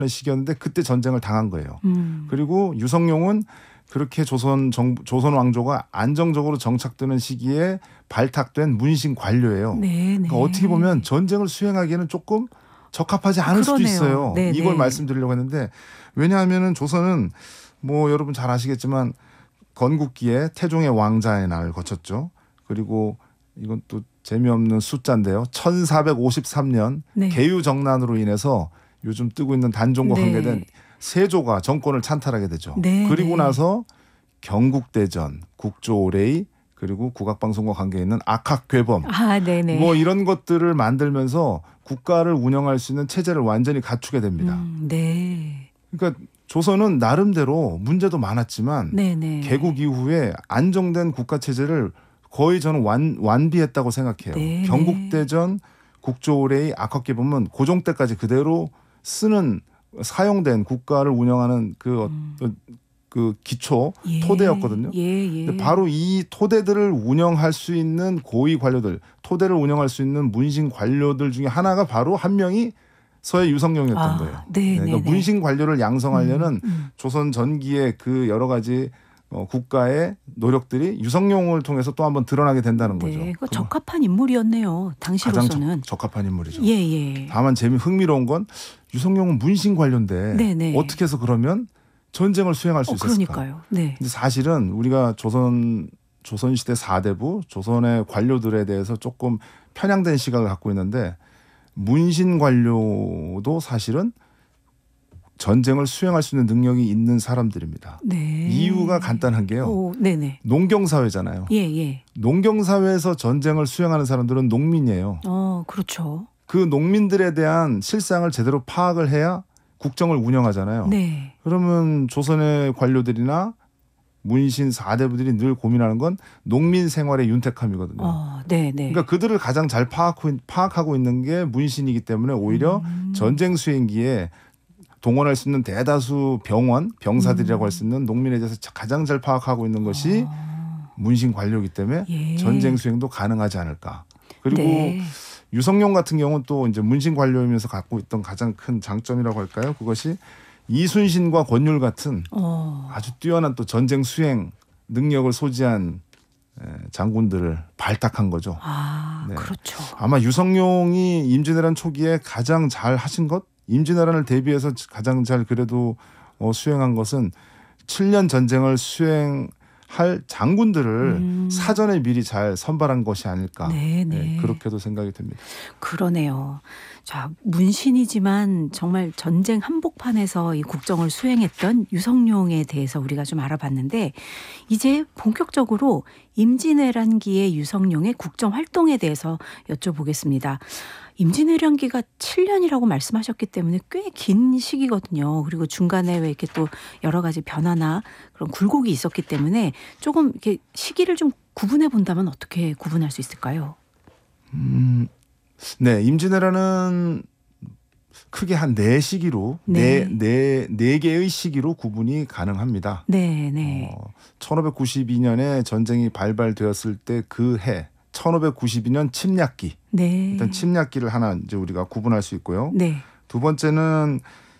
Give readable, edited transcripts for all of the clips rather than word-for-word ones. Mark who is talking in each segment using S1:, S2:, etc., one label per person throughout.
S1: 시기였는데 그때 전쟁을 당한 거예요. 그리고 유성룡은 그렇게 조선 왕조가 안정적으로 정착되는 시기에 발탁된 문신 관료예요. 그러니까 어떻게 보면 전쟁을 수행하기에는 조금 적합하지 않을 수도 있어요. 이걸 말씀드리려고 했는데 왜냐하면 조선은 뭐 여러분 잘 아시겠지만 건국기에 태종의 왕자의 날을 거쳤죠. 그리고 이건 또 재미없는 숫자인데요. 1453년 개유정난으로 인해서 요즘 뜨고 있는 단종과 관계된 세조가 정권을 찬탈하게 되죠. 그리고 나서 경국대전, 국조오레이 그리고 국악방송과 관계 있는 악학괴범 뭐 이런 것들을 만들면서 국가를 운영할 수 있는 체제를 완전히 갖추게 됩니다. 그러니까 조선은 나름대로 문제도 많았지만 개국 이후에 안정된 국가 체제를 거의 저는 완비했다고 생각해요. 경국대전, 국조오레이, 악학괴범은 고종 때까지 그대로 사용된 국가를 운영하는 그 기초 토대였거든요. 근데 바로 이 토대들을 운영할 수 있는 고위 관료들, 토대를 운영할 수 있는 문신 관료들 중에 하나가 바로 한 명이 서해 유성룡이었던 거예요. 그러니까 문신 관료를 양성하려는 조선 전기의 그 여러 가지 국가의 노력들이 유성룡을 통해서 또 한번 드러나게 된다는 거죠.
S2: 적합한 인물이었네요. 당시로서는.
S1: 가장 적합한 인물이죠. 다만 흥미로운 건 유성룡은 문신 관료인데 어떻게 해서 그러면 전쟁을 수행할 수 있었을까?
S2: 그러니까요.
S1: 근데 사실은 우리가 조선시대 4대부, 조선의 관료들에 대해서 조금 편향된 시각을 갖고 있는데 문신 관료도 사실은 전쟁을 수행할 수 있는 능력이 있는 사람들입니다. 이유가 간단한 게요. 농경사회잖아요. 농경사회에서 전쟁을 수행하는 사람들은 농민이에요.
S2: 그렇죠.
S1: 그 농민들에 대한 실상을 제대로 파악을 해야 국정을 운영하잖아요. 그러면 조선의 관료들이나 문신 4대부들이 늘 고민하는 건 농민 생활의 윤택함이거든요. 그러니까 그들을 가장 잘 파악하고 있는 게 문신이기 때문에 오히려 전쟁 수행기에 동원할 수 있는 대다수 병사들이라고 할 수 있는 농민에 대해서 가장 잘 파악하고 있는 것이 문신 관료이기 때문에 전쟁 수행도 가능하지 않을까. 그리고 유성룡 같은 경우는 또 이제 문신 관료이면서 갖고 있던 가장 큰 장점이라고 할까요? 그것이 이순신과 권율 같은 아주 뛰어난 또 전쟁 수행 능력을 소지한 장군들을 발탁한 거죠.
S2: 그렇죠.
S1: 아마 유성룡이 임진왜란 초기에 가장 잘 하신 것, 임진왜란을 대비해서 가장 잘 그래도 수행한 것은 7년 전쟁을 수행할 장군들을 사전에 미리 잘 선발한 것이 아닐까. 그렇게도 생각이 됩니다.
S2: 그러네요. 자, 문신이지만 정말 전쟁 한복판에서 이 국정을 수행했던 유성룡에 대해서 우리가 좀 알아봤는데 이제 본격적으로 임진왜란기의 유성룡의 국정 활동에 대해서 여쭤보겠습니다. 임진왜란기가 7년이라고 말씀하셨기 때문에 꽤 긴 시기거든요. 그리고 중간에 왜 이렇게 또 여러 가지 변화나 그런 굴곡이 있었기 때문에 조금 이렇게 시기를 좀 구분해 본다면 어떻게 구분할 수 있을까요?
S1: 임진왜란은 크게 한 4시기로 네 개의 시기로 구분이 가능합니다. 1592년에 전쟁이 발발되었을 때 그 해 1592년 침략기. 일단 침략기를 하나 이제 우리가 구분할 수 있고요. 두 번째는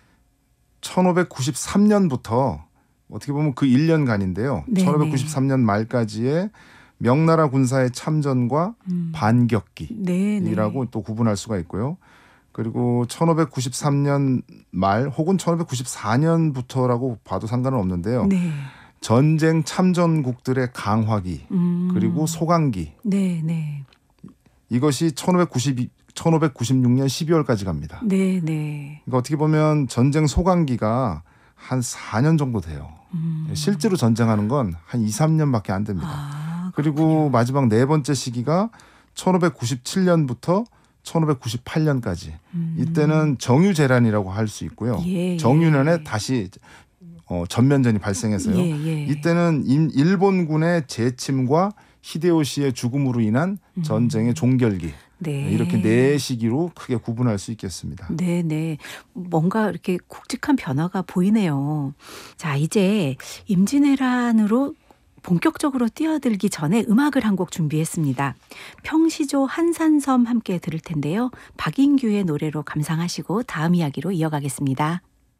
S1: 1593년부터 어떻게 보면 그 1년간인데요. 1593년 말까지의 명나라 군사의 참전과 반격기라고 또 구분할 수가 있고요. 그리고 1593년 말 혹은 1594년부터라고 봐도 상관은 없는데요. 전쟁 참전국들의 강화기 그리고 소강기 이것이 1596년 12월까지 갑니다. 그러니까 어떻게 보면 전쟁 소강기가 한 4년 정도 돼요. 실제로 전쟁하는 건 한 2, 3년밖에 안 됩니다. 그리고 마지막 4번째 시기가 1597년부터 1598년까지 이때는 정유재란이라고 할 수 있고요. 정유년에 다시 전면전이 발생했어요. 이때는 일본군의 재침과 히데요시의 죽음으로 인한 전쟁의 종결기. 이렇게 4시기로 크게 구분할 수 있겠습니다.
S2: 뭔가 이렇게 굵직한 변화가 보이네요. 자, 이제 임진왜란으로 본격적으로 뛰어들기 전에 음악을 한 곡 준비했습니다. 평시조 한산섬 함께 들을 텐데요. 박인규의 노래로 감상하시고 다음 이야기로 이어가겠습니다.